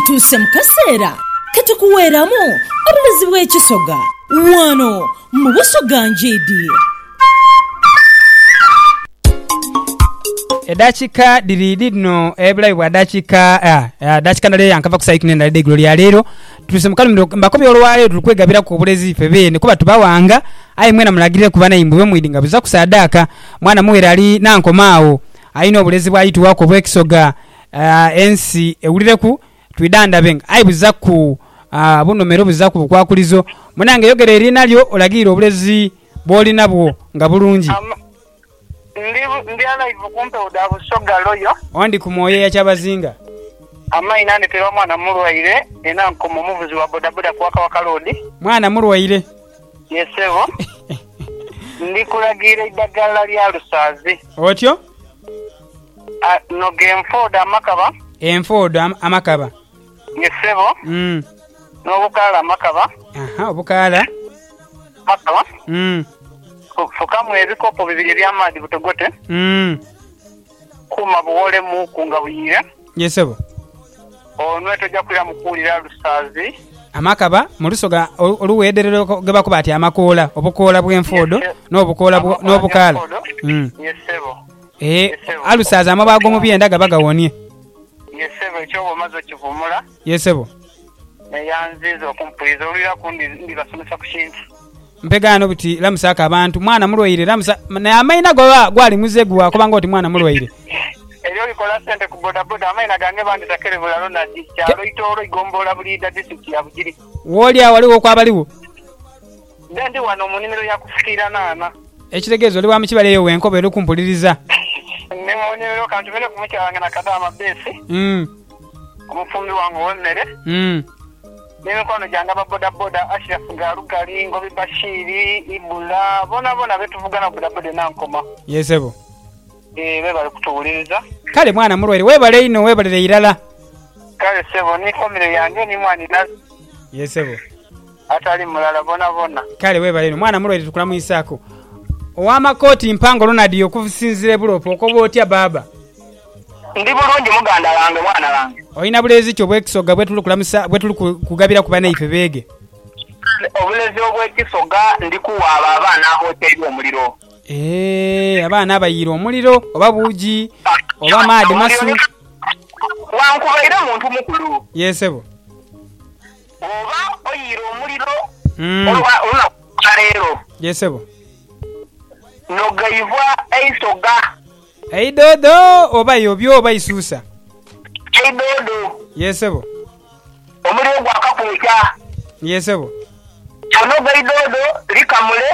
tutuuse mu kaseera ketukuweeramu obulezi bw'ekisoga wano mu Busoga Njeedi. Edachika diridi no ebula bwa dachika ndale yankava kusaikine na de gloria lero tuse mukalumiro mbakobi olwale tukwegabira ku bulezi febene kuba tubawanga ayi mwena mulagirire kubana imbuwe mwidinga buza kusadaka mwana muwera ali nankomaawo ayino obulezi bwayitu wako bwekisoga ensi ewulireku twidanda benga ayi buza ku bunomero buza ku kwakulizo munange yogere erina lyo olagirire obulezi boli nabwo nga bulungi. Ndi ana ivukumpe uda Busoga loyo ondi kumoye ya Kyabazinga ama inane tero mwana mulwaire ena nkomo muvuzi wa bodaboda kwaka wakalodi mwana mulwaire yesevo ndi kulagire idagala lya Lusazi otyo no game foda amakaba enfodo amakaba yesevo no bukala amakaba obukala makaba fukamu ebikopo bibiri by'amadi butogote kuma buwole mu kunga buyira yesebo onwe tojja kuira mukulira Lusazi amakaba mu Lusoga oluwederero geba kubati amakola obukola bw'enfodo n'obukola n'obukala yesebo Alusazi amabago mu byenda gabagawonie yesebo ekyo bomazo kivumula yesebo yanzizo kumpulizo olira kundi ndibasomesa ku kintu mpegano buti lamusaka abantu mwana mulwaire lamusa na amaina gwali muzegu wakobanga oti mwana mulwaire elyo likola sente ku boda boda amaina gange bandi takere bulalo na discharo itoro igombola bulida district ya Bugiri woli awaliwo kwabaliwo ndi wano munimiro ya kufikira nana ekitegezo liwa mukibaleyo wenkobe lukumpuliriza ne munimiro kantu bele kumukyanga na kadama besi omufumbi wangu wonnere nime kwano janga baboda boda Ashraf Garukali Ngobi Bashiri Ibula bona betuvugana boda boda nankoma yesebo bebale kutuwuliriza kale mwana mulwaire webale ino webale irala kale sebo ni family yange ni mwani nazi yesebo atali mulala bona kale webale ino mwana mulwaire tukulamu isako owamakoti mpango Ronald yokusinzire bulopo okobo otya baba ndi bulungi muganda wange mwana wange oyina bulezi kyo bwekisoga bwetulu kulamusa bwetulu kugabira kubana ife bege obulezi obwekisoga ndi kuwaaba abaana hoteli omuliro abaana abayiro omuliro oba buugi oba maadi masu wankubaire muntu mukulu yesebo oba oyiro omuliro oba kalero yesebo nogaivwa eisoga eidodo oba yobyo oba isusa eidodo yesebo omuliro gwakakuja yesebo onoga eidodo likamule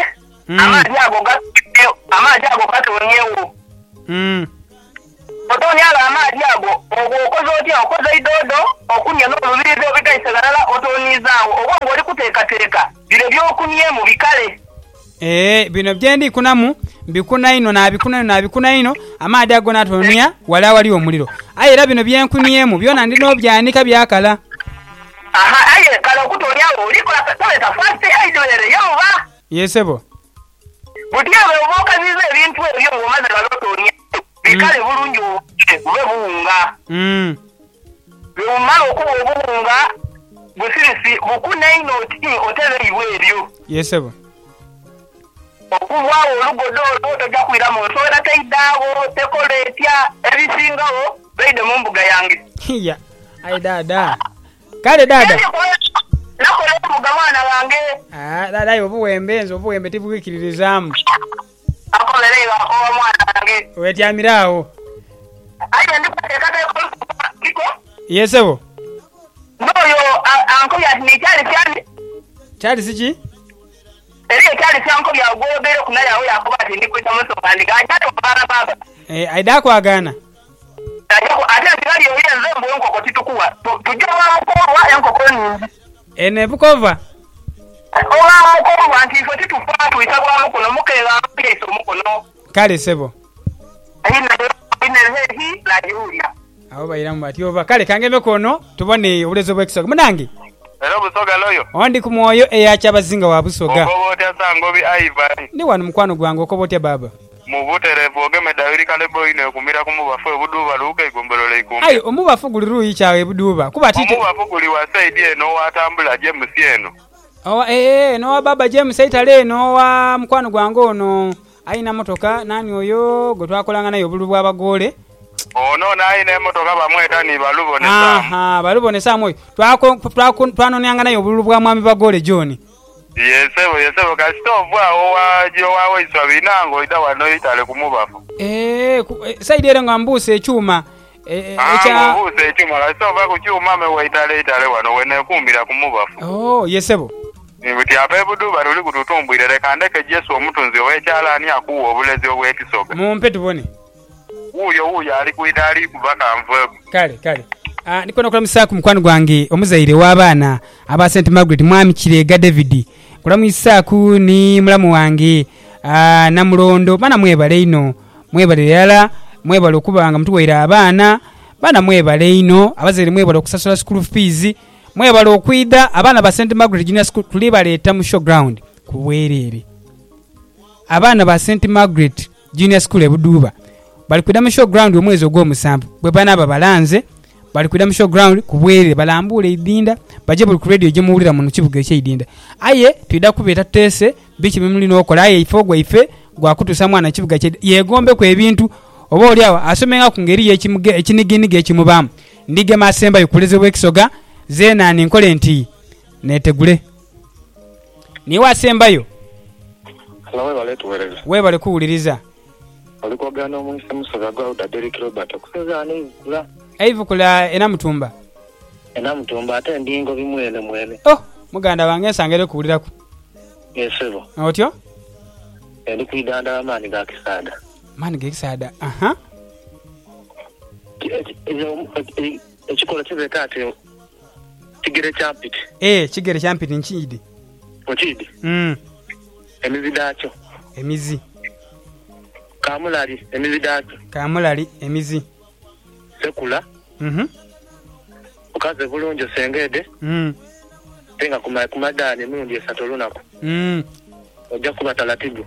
amaji ago katonyewo otonyala amaji ago okoze otya okoze eidodo okunya n'olubirizi obigaisagalala otonizaawo oba ng'oli kuteekateeka bino byokunye mu bikale bino byendi kunamu mbikuna ino nabikuna ino amaadi ago natonia wala wali omuliro aye era bino byenkuniemu byona ndino byanika byakala aye kala okutonyawo olikola toleta fasti aidolere yoba yesebo butiabe obokaziza ebintu ebyo ngomaze balotonia bikale bulungi ube buwunga byomala okuba obuwunga busirisi bukuna ino oti otebe iwe ebyo yesebo okubwawo olugodo tojja kwira mu nsoda teidaawo tekola etya ebisingawo beide mu mbuga yange ya ayi dada kale dada nakola mbuga mwana wange dada obuwembe tibwikiririzaamu akolere akowa mwana wange wetyamirawo aye ndikuteekateeko yesebo noyo anko yati nikyali kyali siki eriyo kyali kyanko byagobere kunayawo yakuba ati ndikwita musokandika ajate okubana baba aida kwagana ate ntigali oyenze mbu enkoko titukuwa tujja wamukolwa enkoko ningi enebukova owamukolwa nti ife titufa tuyita bwa mukono mukeera mukeiso mukono kale sebo inehi lajiwulya abo bayiramu bati oba kale kangeme kono tubone obulezi bw'ekisoga munange Hello Busoga loyo. Ondi ku mwoyo eya Kyabazinga wa Busoga. Okobotya sangobi Ivan. Ndi wano mukwano gwange okobotya baba. mubuterevu ogeme Dawiri kale boy ne kumira kumubafu ebuduba luke igombelole ikumbi ayi omubafu guli ruyi kyawe ebuduba kuba tite omubafu guli wa side eno watambula James eno no wa baba James aitale no wa mkwano gwange ono aina motoka nani oyo gwe twakolanga nayo obulu bw'abagole ono nayi ne motoka bamweta ni balubone samu balubone samu oyo twanonyanga nayo obulu bwa mwami bagole John yesebo kasitovu awo wawo iswa binango ita wano itale kumubafu saidi era ngambuse ekyuma ngambuse ekyuma kasitovu ku kyuma mewe itale wano wene kumbira kumubafu yesebo Nibuti abebudu baruli kututumbwire kandeke Yesu omutunzi owekyalani akuwa obulezi obw'ekisoga. Mumpe tubone. Uyo ali kuidali kubaka nvego. Kale. Niko nakulamusa ku mukwano gwange omuzaire w'abaana aba St Margaret mwami Kirega David. Kulamusaku ni mulamu wange Namulondo bana mwebale ino. Mwebale yala mwebale okubanga mutuweera abaana bana mwebale ino abazaire mwebale okusasula school fees. Mwebale okwida abaana ba St Margaret Junior School tulibaleeta mu showground kuweerere. Abaana ba St Margaret Junior School ebuduba bali kwida mu showground omwezi ogw'omusanvu bwe bana babalanze bali kwida mu showground kuweerere balambule idinda baje buli ku radio gye muwulira mu kibuga eky'idinda aye twida kubeeta tese bichi bimuli n'okola aye ife gwakutusa mwana kibuga kye yegombe ku ebintu oba oli awo asomenga ku ngeri y'ekiniginiga ekimubamu ndige masemba yukulezebwa ekisoga zena ninkole nti netegule niwa asembayo webale kuwuliriza oliko gano omunsi musoga gwa Derek Robert okusoza n'ivula eivukula enamutumba ate ndingo bimwene muganda wange nsangere kuwuliraku yesebo otyo ndi kuidanda amaani ga Kisaada ekikola kibeeta ate kigere champiti kigere champiti nchidi ochidi emizi dacho emizi kamulali emizi sekula okaze bulunjo sengede tenga kumadani mirundi esatu olunaku ojja kuba talatibu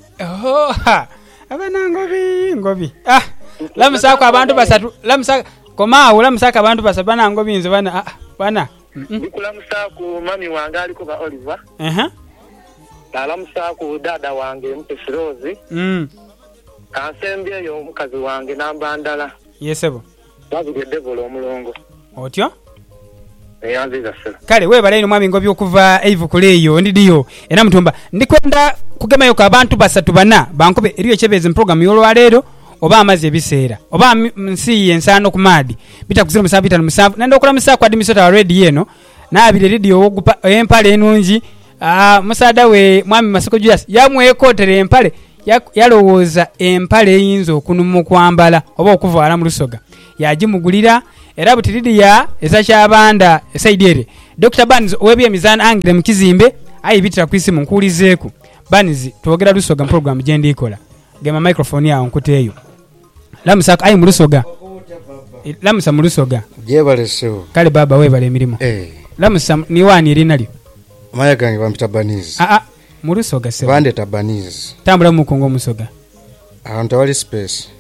abana ngobi lamusako abantu basatu komaawo lamusako abantu basatu bana ngobi nze bana Bikulamusaku mami wange aliko ba Oliver. Alamusaku dada wange Mpesi Rose. Kansembye yo omukazi wange Nambandala. Yesebo. Babiri devolo omulongo. Otyo? Yanziza sera. Kale webale ino mwami ngobi okuva eivukuleyo ndidiyo era mutumba ndikwenda kugemayo ka abantu basatu bana bankobe eriyo chebeze program yolwalero oba amazi ebiseera oba nsi ensano kumadi bitakuzira musabita musavu nando okulamisa kwa dimisota wa radio eno naabire radio ogupa empale enungi musada we mwami Masiko Julius yamwekotere empale yalowooza empale eyinza okunumu kwambala oba okuvaala mu lusoga yagimugulira era butiridia ezakyabanda esaidere Dr. Banz owebye emizana angire mu kizimbe ayibitira ku isimu nkulizeeku Banz twogera lusoga mu program gye ndikola gema microphone yawo nkuteeyo lamusaka ayi mu lusoga lamusa mu lusoga jebalesewo kale baba webale emirimu lamusa ni wani erinalyo maya gange bampita Banizi mu lusoga se bande tabanizi tambula mu kongo musoga ahantu wali space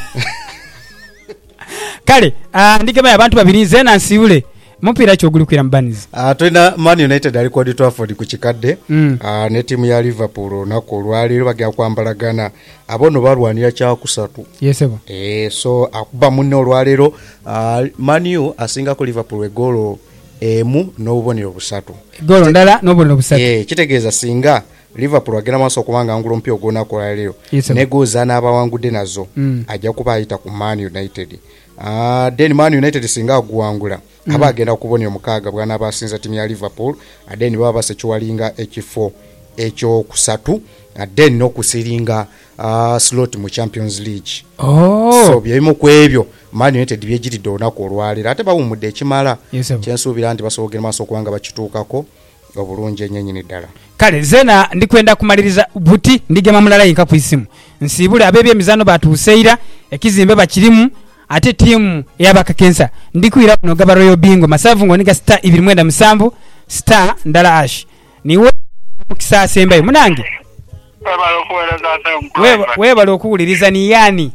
kale ndigema abantu babiri zena nsiule mupira kyogulukwira mu Banizi toina Man United ali kwa Trafford ku kikadde ne timu ya Liverpool nako olwaliro bagya kwambalagana abono balwanira kya kusatu yesebo so akuba munno olwaliro Man U asinga ku Liverpool egolo emu n'obubonero busatu golo ndala n'obubonero busatu kitegeeza singa Liverpool agenda maso kubanga angulo mpyo ogona ko lero ne goza n'abawangudde nazo ajja kuba ayita ku Man United then Man United singa aguwangula aba agenda kubonera mukaaga bwana abasinza timu ya Liverpool then baba basekiwalinga ekifo ekyo kusatu then nokusiringa slot mu Champions League so byemo kwebyo Man United byejitidde onako olwalira ate bawumudde ekimala kyensuubira nti basobogera maso kubanga bakituukako obulungi enyenyini ddala kale zena ndikwenda kumaliriza buti ndigema mulala yinka ku isimu nsibule abebye emizano batuuseira ekizimbe bakirimu ate timu yabakakensa ndikuira no gaba Royal Bingo masavu ngoniga star 297 star ndala ash niwe mukisa sembayo munange webala okuwuliriza ni yaani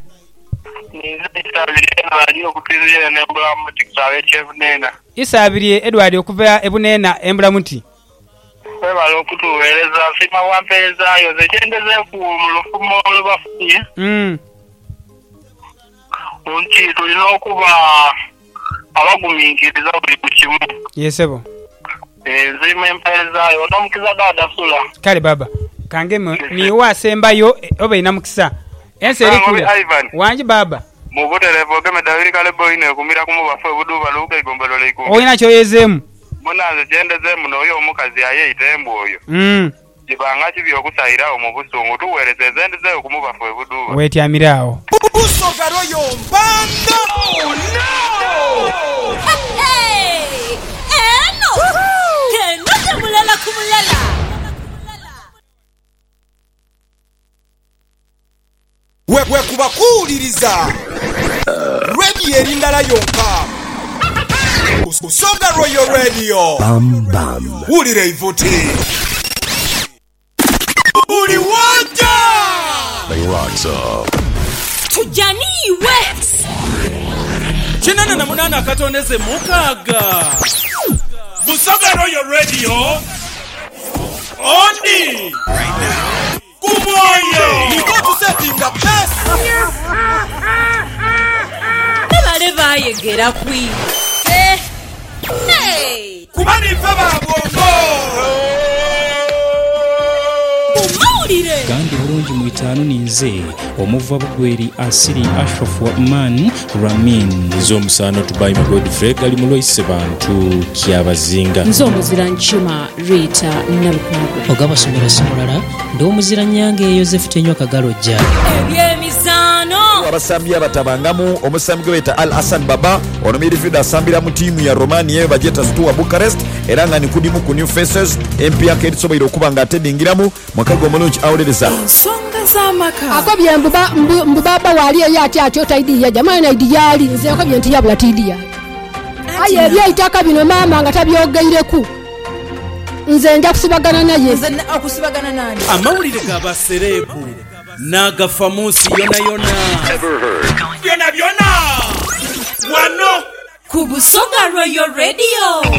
Isabiriye Edward okuva Ebuneena Embulamuti webala okutuweereza nsima wampeerezaayo ze kyendeze ku lufumo olubafunye nti tulina okuba abagumiikiriza buli ku kimu yesebo nzirima empeerezaayo onomukiza daadasula kale baba kange niwe asembayo oba ina mukisa ensi erikula wangi baba mubuterevu ogeme Dawiri Kalebo oyina ekumira kumubafu ebuduuba luuka egombolola ikumi oyina kyoyezeemu munaze kyendezeemu n'oyo omukazi ayeyita embu oyo kibanga kibi okusayirawo mu busungu tuweereza ezendezeeyo kumubafu ebuduuba weetyamirawo busoga royo mpanda eno keno temulala kumulala we kubakuwuliriza rediyo erindala yonka busoga royo radio wulira ivuti buli wanja tujaniiwe 98 akatondeze mukaaga busoga royo radio ondi kumoyo nikotusetinga pesa bale bayegera kwi kuba nife babongo umawulire kandi bulungi mu itaanu ninze omuva bugweri asiri Ashraf Wahman Ramin z'omusaano tubayi mu Godfrey gali mu loise bantu kyabazinga nzo omuzira nchuma Rita Nabukwago ogabasomera simulala ndo omuzira nyange Joseph Tenyo Kagalojja ebyemizaano abasambi abatabangamu omusambi gwe beta Al Hassan Baba ono midfielder asambira mu tiimu ya Romania bajeta Steaua Bucharest era nga nikudimu ku New Faces empia kedisoboire okuba nga atedingiramu mwakago omulungi awuliriza ensonga z'amaka akobye mbubaba wali eyati akyota idiya jamani idiya ali nze akobye nti yabula tidiya aye eby'eitaka bino maama nga tabyogeireku nze nja kusibagana naye okusibagana nani amawulire g'abasereebu n'agafamuusi yona byona wano ku Busoga Royal Radio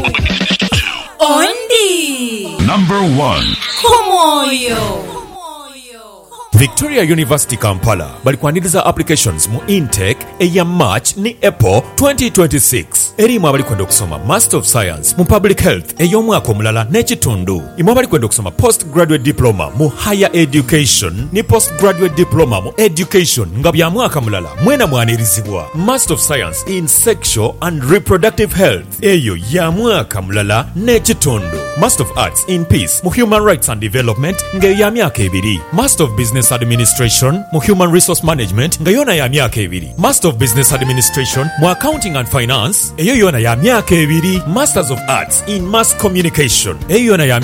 ondi number 1 kumoyo Victoria University Kampala bali kwaniriza applications mu intake eya March ni April 2026 erimu abali kwenda okusoma Master of Science mu Public Health ey'omwaka omulala n'ekitundu imu abali kwenda okusoma Postgraduate Diploma mu Higher Education ni Postgraduate Diploma mu Education nga bya mwaka mulala mwena mwanirizibwa Master of Science in Sexual and Reproductive Health eyo ya mwaka mulala n'ekitundu Master of Arts in Peace mu Human Rights and Development nga ya myaka 2 Master of Business Administration mu Human Resource Management nga yona ya myaka 2 Master of Business Administration mu Accounting and Finance eyo yona ya myaka 2 Masters of Arts in Mass Communication eyo yona ya